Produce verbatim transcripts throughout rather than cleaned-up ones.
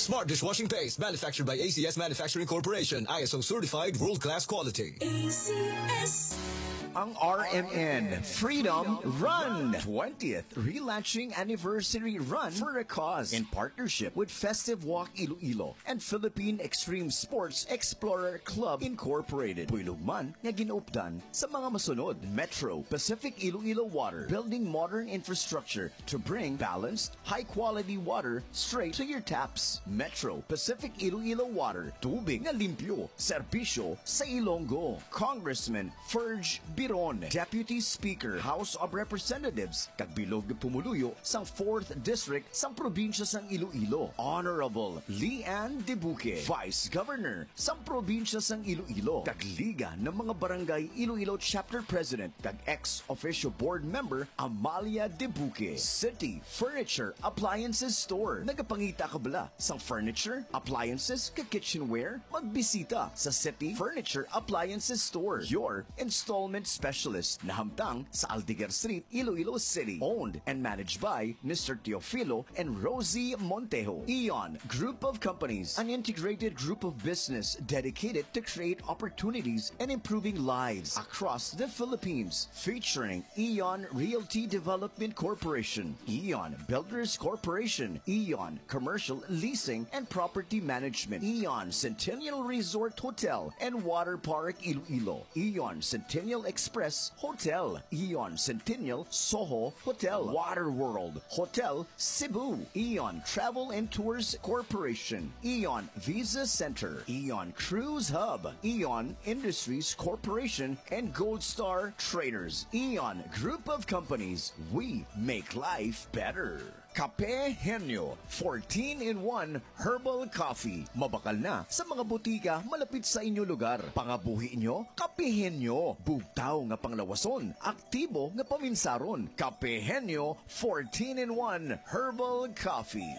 Smart dishwashing paste manufactured by A C S Manufacturing Corporation. I S O certified world-class quality. A C S. Ang R M N Freedom Run twentieth Relaunching Anniversary Run for a Cause in partnership with Festive Walk Iloilo and Philippine Extreme Sports Explorer Club Incorporated. Puilugman nga ginuupdan sa mga masunod: Metro Pacific Iloilo Water, building modern infrastructure to bring balanced, high-quality water straight to your taps. Metro Pacific Iloilo Water, tubig na limpyo, serbisyo sa Ilonggo. Congressman Ferge Biron, Deputy Speaker, House of Representatives, kagbilog pumuluyo sang fourth District sang probinsya sang Iloilo. Honorable Leanne Debuque, Vice Governor sang probinsya sang Iloilo, kagliga ng mga barangay Iloilo Chapter President, kag ex-officio board member Amalia Debuque. City Furniture Appliances Store, nagapangita ka bala sang furniture, appliances, kag kitchenware? Magbisita sa City Furniture Appliances Store, your installment specialist na hamtang sa Aldigar Street, Iloilo City. Owned and managed by Mister Teofilo and Rosie Montejo. Eon Group of Companies, an integrated group of business dedicated to create opportunities and improving lives across the Philippines. Featuring Eon Realty Development Corporation, Eon Builders Corporation, Eon Commercial Leasing and Property Management, Eon Centennial Resort Hotel and Water Park Iloilo, Eon Centennial Express Hotel, Eon Centennial Soho Hotel, Waterworld Hotel Cebu, Eon Travel and Tours Corporation, Eon Visa Center, Eon Cruise Hub, Eon Industries Corporation, and Gold Star Traders. Eon Group of Companies, we make life better. Kape Henyo, fourteen in one Herbal Coffee. Mabakal na sa mga butika malapit sa inyo lugar. Pangabuhi nyo, Kape Henyo. Bugtaw nga panglawason, aktibo nga paminsaron. Kape Henyo, fourteen in one Herbal Coffee.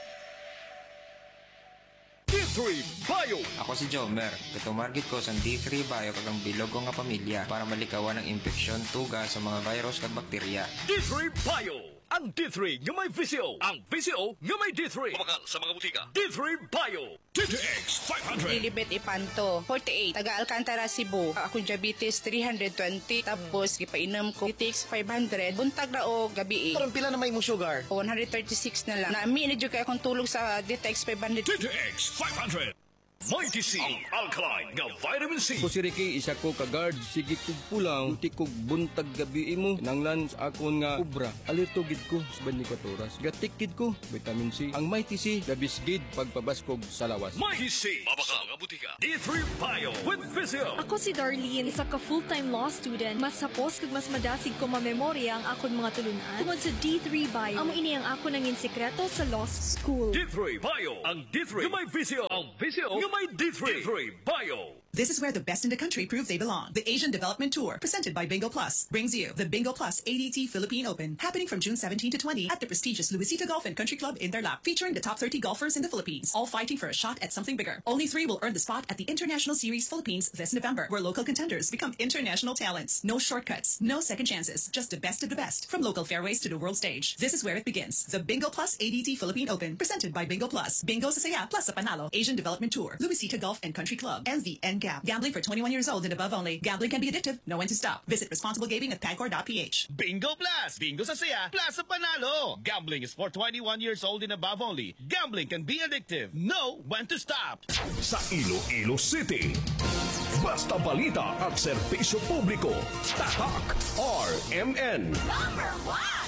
D three Bio. Ako si Jomer. Katumargit ko sa D three Bio kagang bilog ko nga pamilya para malikawan ang infeksyon, tuga sa mga virus kag bakterya. D three Bio. Ang D three nga may V C O. Ang V C O nga may D three. Mabakal sa mga butika. D three Bio. T T X five hundred. Lilibet Ipanto, forty-eight. Taga Alcantara, Cebu. Akong diabetes, three twenty. Tapos, ipainom ko, T T X five hundred. Buntag na o gabi eh. Parang pila na may mo sugar? one thirty-six na lang. Nami, medyo kaya akong tulog sa D T X five hundred. T T X five hundred. Mighty C, ang alkaline nga vitamin C. Ko si Ricky, isa ko ka-guard, sige kog pulang, uti kog buntag gabi mo, nanglan sa akon nga ubra. Alitugid ko sa twenty-four oras. Gatikid ko, vitamin C. Ang Mighty C, gabisgid pagpabaskog sa lawas. Mighty C, mabakal nga butika. D three Bio with Vizio. Ako si Darlene, isa ka full-time law student. Mas sapos kag mas madasig ko mamemorya ang akon mga tulunan tungod sa D three Bio. Amo ini ang ako nangin sekreto sa law school. D three Bio, ang D three nga may Vizio. Ang Vizio nga may D three. D three Bio. This is where the best in the country prove they belong. The Asian Development Tour, presented by Bingo Plus, brings you the Bingo Plus A D T Philippine Open, happening from June seventeenth to twentieth at the prestigious Luisita Golf and Country Club in Tarlac, featuring the top thirty golfers in the Philippines, all fighting for a shot at something bigger. Only three will earn the spot at the International Series Philippines this November, where local contenders become international talents. No shortcuts, no second chances, just the best of the best, from local fairways to the world stage. This is where it begins. The Bingo Plus A D T Philippine Open, presented by Bingo Plus. Bingo sa saya, plus sa panalo. Asian Development Tour, Luisita Golf and Country Club, and the N G A P. Gambling for twenty-one years old and above only. Gambling can be addictive. Know when to stop. Visit responsible gaming at pagcor dot p h. Bingo Plus! Bingo sa saya, plus sa panalo! Gambling is for twenty-one years old and above only. Gambling can be addictive. Know when to stop. Sa Iloilo City, basta balita at serbisyo publiko. Tatak R M N. Number one!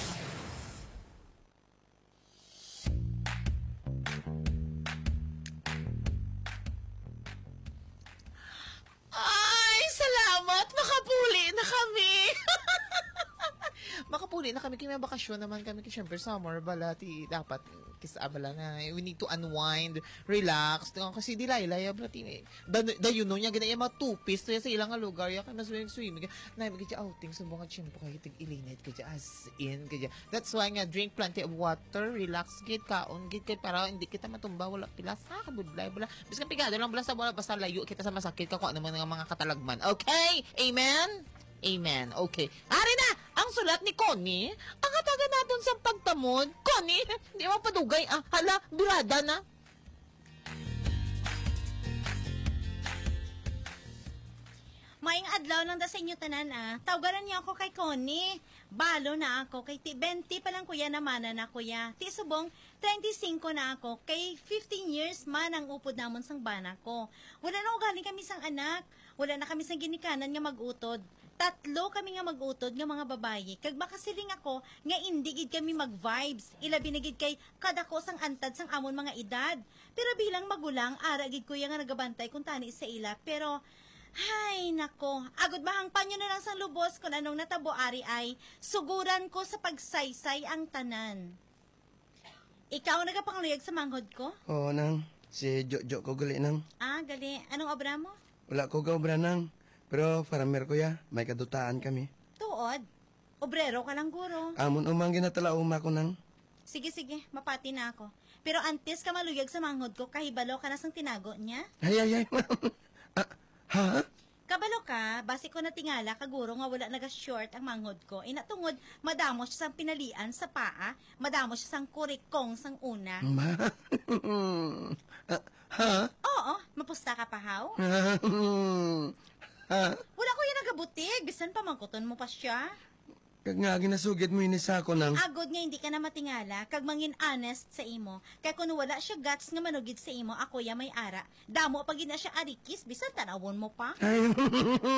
Ay, salamat! Makapuli na kami! Makapuli na kami. Kaya may bakasyon naman kami. Kasi syempre summer, balati, dapat kisabala na. We need to unwind, relax. Kasi di laylay, brati. Da, da yun know niya, ganyan mga two-piece. Kaya sa ilang lugar, kaya kaya swimming, swimming. Na, may kaya outing sa mga chimpo, kaya tig-ilinit, kaya as in, kaya. That's why nga, drink plenty of water, relax, git, kaon, git, kaya para hindi kita matumba, wala pilas, ha, kabudlay, wala. Bis ka pigado lang, basta, wala, basta layo kita sa masakit ka, kung ano mga, mga katalagman. Okay? Amen? Amen. Okay. Ari na! Ang sulat ni Connie, ang kataga natin sa pagtamod. Connie, hindi mo padugay. Ah, hala, birada na. Maayong adlaw lang da sa inyo tanan ah. Tawagan niyo ako kay Connie. Balo na ako kay ti twenty pa lang kuya naman na kuya. Ti subong twenty-five na ako kay fifteen years man ang upod namon sang bana ko. Wala na ugali kami sang anak. Wala na kami sang ginikanan nga mag-utod. Tatlo kami nga mag-utod nga mga babayi. Kag makasiling ako nga hindi gid kami mag-vibes. Ilabi na gid kay kada ko sang antad sang amon mga edad. Pero bilang magulang, ara gid kuya nga nagabantay kung tani sa ila. Pero hay nako, agod bahang panyo na lang sang lubos kung anong natabo ari ay suguran ko sa pagsaysay ang tanan. Ikaw nagapangluyag sa manghod ko? Oo, nang. Si Jojo ko gali, nang. Ah, gali. Anong obra mo? Wala ko ga obra, nang. Pero farmer ko ya, may kadutaan kami. Tuod. Obrero ka lang, guro. Amon umang ginatalauma ko, nang. Sige, sige. Mapati na ako. Pero antes ka maluyag sa manghod ko, kahibalo ka na sang tinago niya? Ay, ay, ay, ah, ha? Kabalo ka, basi ko na tingala, kaguro nga wala naga-short ang manghod ko. Inatungod, madamo siya sang pinalian sa paa, madamo siya sang kurikong sang una. Ma? ah, ha? Oo, mapusta ka pa, haw? ha? Wala ko yung nagabutig, bisan pa mangkuton mo pa siya. Kag nga ginasugid mo inis ako nang... Agod nga hindi ka na matingala, kag mangin honest sa imo. Kaya kung wala siya guts nga manugid sa imo, ako ya may ara. Damo pag ina siya arikis, bisan tanawon mo pa. Ay,